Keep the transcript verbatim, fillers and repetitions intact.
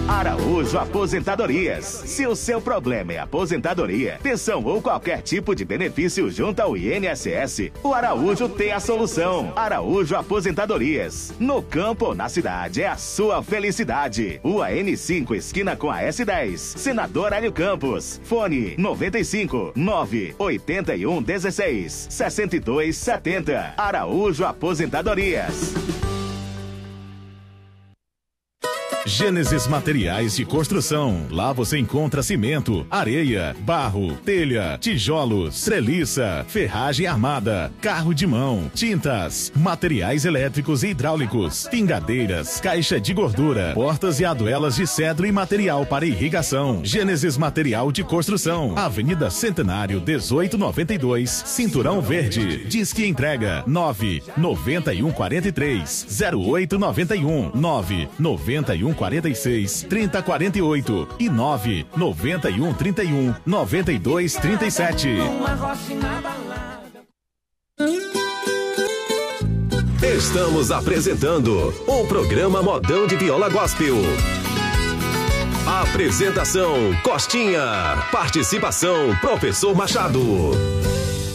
Araújo Aposentadorias. Se o seu problema é aposentadoria, pensão ou qualquer tipo de benefício junto ao I N S S, o Araújo tem a solução. Araújo Aposentadorias. No campo ou na cidade, é a sua felicidade. Rua N cinco, esquina com a S dez. Senador Hélio Campos. Fone noventa e cinco, nove oitenta e um, dezesseis, sessenta e dois, setenta. Araújo Aposentadorias. Gênesis Materiais de Construção. Lá você encontra cimento, areia, barro, telha, tijolos, treliça, ferragem armada, carro de mão, tintas, materiais elétricos e hidráulicos, pingadeiras, caixa de gordura, portas e aduelas de cedro e material para irrigação. Gênesis Material de Construção. Avenida Centenário, dezoito noventa e dois, Cinturão Verde. Disque entrega nove noventa e um, quarenta e três, zero oito noventa e um, nove noventa e um, quarenta e seis, trinta, quarenta e oito e nove noventa e um, trinta e um, noventa e dois, trinta e sete. Estamos apresentando o programa Modão de Viola Gospel. Apresentação Costinha. Participação Professor Machado.